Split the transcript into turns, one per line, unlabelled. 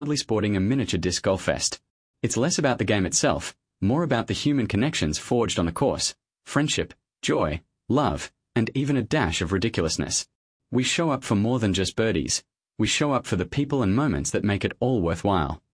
sporting a miniature disc golf fest. It's less about the game itself, more about the human connections forged on the course, friendship, joy, love, and even a dash of ridiculousness. We show up for more than just birdies. We show up for the people and moments that make it all worthwhile.